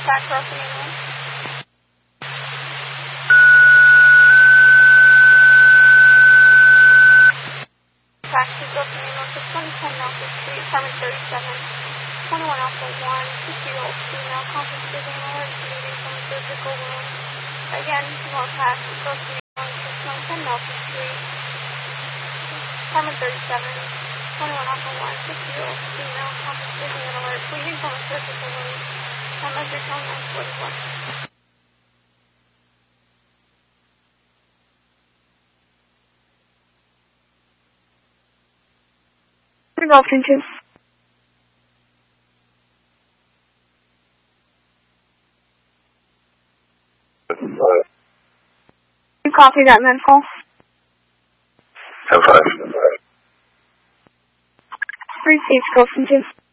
Contact Crossing Inland. Taxi Crossing Inland to 2010 Nelson Street, apartment 37, 21 Alpha 1, 50-year-old female, compensating alert, bleeding from surgical wound. Again, North Taxi Crossing Inland to 2010 Nelson Street, apartment 37, 21 Alpha 1, 50-year-old female, compensating alert, bleeding from surgical wound. Message on 941. Golfing 2. You copy that, Medfall? 10-5. Received, Golfing 2.